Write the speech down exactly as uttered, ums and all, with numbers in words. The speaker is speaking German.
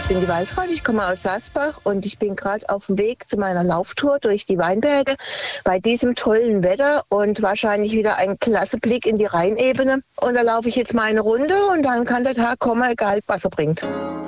bin die Waltraud, ich komme aus Sasbach und ich bin gerade auf dem Weg zu meiner Lauftour durch die Weinberge bei diesem tollen Wetter und wahrscheinlich wieder ein klasse Blick in die Rheinebene. Und da laufe ich jetzt meine Runde und dann kann der Tag kommen, egal was er bringt.